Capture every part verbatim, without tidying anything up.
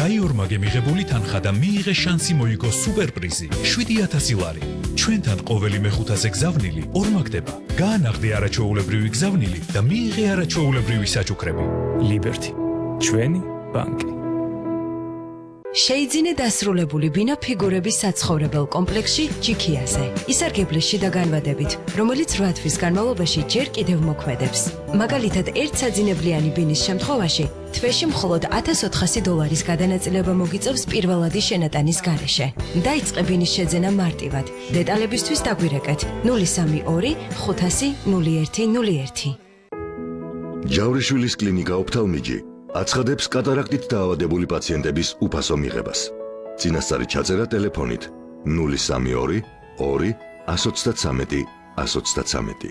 გაიორმაგე მიღებული თანხა და მიიღე შანსი მოიგო სუპერპრიზი შვიდი ათასი ლარი. ჩვენთან ყოველი მეხუთაზე გზავნილი ორმაგდება. გაანაღდე არაჩვეულებრივი გზავნილი და მიიღე არაჩვეულებრივი საჩუქრები. Liberty. ჩვენი ბანკი. შეიძინე დასრულებული ბინა ფიგურების საცხოვრებელ კომპლექსში ჯიქიაზე. ისარგებლე შიდა განვადებით, რომელიც რვა თვის განმავლობაში ჯერ კიდევ მოქმედებს. მაგალითად, ერთ საძინებლიანი ბინის შემთხვევაში თვეში მხოლოდ ათას ოთხასი დოლარის გადანაწილება მოგიწევს პირველადი შენატანის გარეშე. დაიწყე ბინის შეძენა მარტივად. დეტალებისთვის დაგვირეკეთ ნული სამი ორი ხუთასი ნული ერთი ნული ერთი. ჯავრიშვილის კლინიკა ოფთალმიჯი აცხადებს კატარაქტით დაავადებული პაციენტების უფასო მიღებას. წინასწარი ჩაწერა ტელეფონით ნული სამი ორი ორი ათს ოცდათრამეტი ათს ოცდათრამეტი.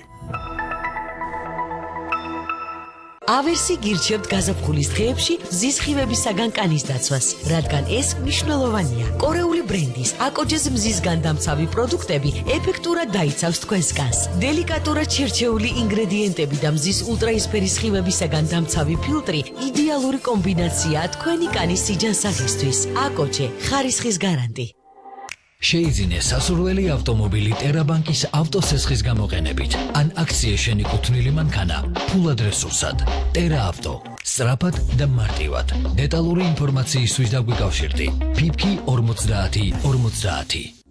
ავერსი გირჩევთ გაზაფხულის დღეებში მზისხივებისაგან კანის დაცვას, რადგან ეს მნიშვნელოვანია. კორეული ბრენდის აკოჯეს მზისგან დამცავი პროდუქტები ეფექტურად დაიცავს თქვენს კანს. დელიკატურად შერჩეული ინგრედიენტები და მზის ულტრაისფერი სხივებისაგან დამცავი ფილტრი იდეალური კომბინაციაა თქვენი კანის სიჯანსაღისთვის. აკოჯე ხარისხის გარანტი. შეიძინე სასურველი ავტომობილი ტერაბანკის ავტოსესხის გამოყენებით ან აქციაში შენიკუთვნილი მანქანა ფულად რესურსად. ტერა ავტო, სწრაფად და მარტივად. დეტალური ინფორმაციისთვის დაგვიკავშირდი. ფიფკი ორმოცდაათი ორმოცდაათი.